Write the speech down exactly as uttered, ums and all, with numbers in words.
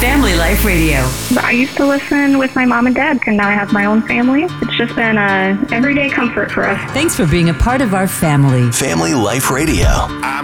Family Life Radio. I used to listen with my mom and dad, and now I have my own family. It's just been a everyday comfort for us. Thanks for being a part of our family. Family Life Radio.